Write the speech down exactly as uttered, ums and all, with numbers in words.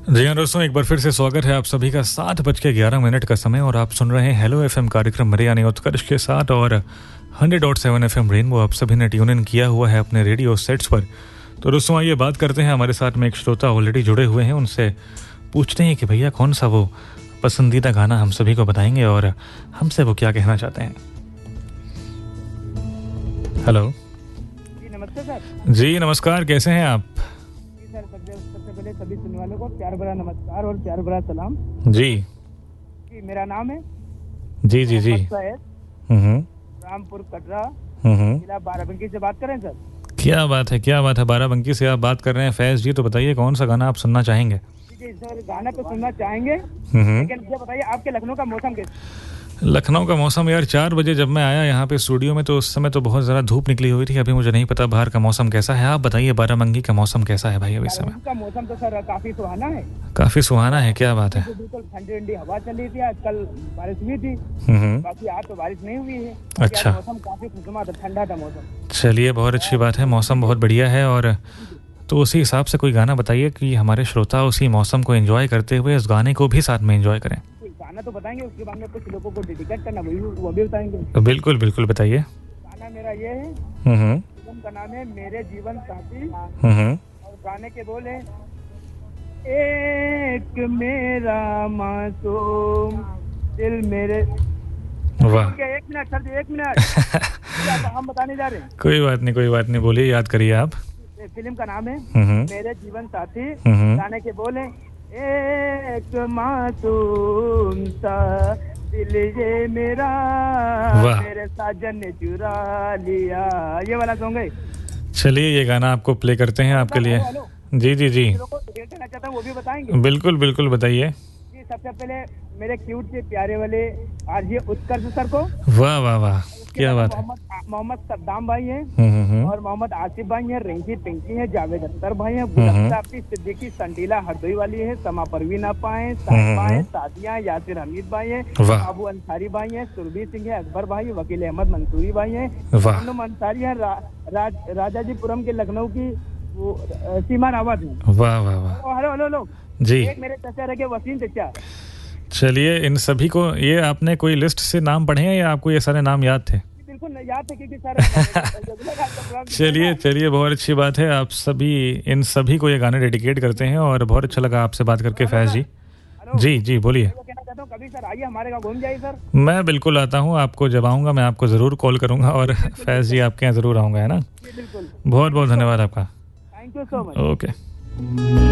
जी हाँ दोस्तों, एक बार फिर से स्वागत है आप सभी का। सात बज के ग्यारह मिनट का समय और आप सुन रहे हैं हेलो एफएम कार्यक्रम मेरे यानी उत्कर्ष के साथ और hundred dot seven F M rainbow आप सभी ने ट्यून इन किया हुआ है अपने रेडियो सेट्स पर। तो दोस्तों आइए बात करते हैं, हमारे साथ में एक श्रोता ऑलरेडी जुड़े हुए हैं, उनसे पूछते हैं कि भैया कौन सा वो पसंदीदा गाना हम सभी को बताएंगे और हमसे वो क्या कहना चाहते हैं। हेलो जी नमस्ते सर। जी नमस्कार, कैसे हैं आप? जी सर, सबसे सबसे पहले सभी सुनने वालों को प्यार भरा नमस्कार और प्यार भरा सलाम। जी जी मेरा नाम है जी जी जी हम्म रामपुर कटरा हम्म जिला बाराबंकी से बात करें सर। क्या बात है, क्या बात है, बाराबंकी से आप बात कर रहे हैं फैज जी। तो बताइए कौन सा गाना आप सुनना चाहेंगे? जी सर, गाना तो सुनना चाहेंगे, हम्म लेकिन ये बताइए आपके लखनऊ का मौसम कैसा? लखनऊ का मौसम यार, चार बजे जब मैं आया यहाँ पे स्टूडियो में तो उस समय तो बहुत ज़्यादा धूप निकली हुई थी। अभी मुझे नहीं पता बाहर का मौसम कैसा है। आप बताइए बाराबंकी का मौसम कैसा है भाई अभी इस समय? बाराबंकी का मौसम तो सर काफी सुहाना है, काफी सुहाना है, क्या बात है। तो बिल्कुल ठंडी ठंडी हवा चल रही थी। आज कल बारिश हुई थी, हम्म बाकी आज तो बारिश नहीं हुई है। अच्छा। आज मौसम काफी खुशनुमा था, ठंडा था मौसम। चलिए बहुत अच्छी बात है, मौसम बहुत बढ़िया है। और तो उसी हिसाब से कोई गाना बताइए कि हमारे श्रोता उसी मौसम को एंजॉय करते हुए उस गाने को भी साथ में एंजॉय करें। गाना तो बताएंगे, उसके बाद में कुछ लोगों को डेडिकेट करना वही वो भी बताएंगे। बिल्कुल बिल्कुल बताइए। गाना मेरा ये है, हम्म फिल्म का नाम है मेरे जीवन साथी हम्म और गाने के बोल है, एक मेरा मासूम दिल मेरे। वाह एक मिनट सर जी, एक मिनट हम बताने जा रहे हैं। कोई बात नहीं, कोई बात नहीं, बोलिए, याद करिए आप। फिल्म का नाम है हम्म मेरे जीवन साथी, हम्म गाने के बोल है, एक मासूम सा दिल ये मेरा वाह। मेरे साजन ने चुरा लिया। ये वाला सॉन्ग है। चलिए ये गाना आपको प्ले करते हैं आपके लिए। हेलो, जी जी जी लोगों को देख करना चाहता हूँ, वो भी बताएंगे। बिल्कुल बिल्कुल बताइए। जी सबसे पहले मेरे क्यूट से प्यारे वाले आरजे उत्कर्ष सर को, वाह वाह वाह, क्या बात है। मोहम्मद मोहम्मद सद्दाम भाई हैं हम्म हम्म और मोहम्मद आसिफ भाई हैं, रिंकी पिंकी है, जावेद अख्तर भाई हैं, हम्म। गुलाबी सिद्दीकी संडीला हरदोई वाली है, समा परवीन आपा हैं, साहिबा हैं, सादिया, यासिर हमीद भाई हैं, वाह अबू अंसारी भाई हैं, सुरभीर सिंह है, अकबर भाई, वकील अहमद मंसूरी भाई हैं, वाह अनम अंसारी है, रा, राज, राजाजीपुरम के लखनऊ की वो अ, सीमा रावत है। वाह वाह वाह। हेलो हेलो हेलो जी एक मेरे चचा रखे वसीम चचा। चलिए इन सभी को, ये आपने कोई लिस्ट से नाम पढ़े हैं या आपको ये सारे नाम याद थे? बिल्कुल याद है क्योंकि सर चलिए चलिए बहुत अच्छी बात है। आप सभी, इन सभी को ये गाने डेडिकेट करते हैं और बहुत अच्छा लगा आपसे बात करके फैज जी। जी जी बोलिए। कहना चाहता हूँ कभी सर आइए हमारे गाँव घूम जाइए सर। मैं बिल्कुल आता हूँ, आपको जब आऊँगा मैं आपको ज़रूर कॉल करूँगा और फैज जी आपके यहाँ ज़रूर आऊँगा, है ना। बिल्कुल, बहुत बहुत धन्यवाद आपका। Thank you so much. Okay.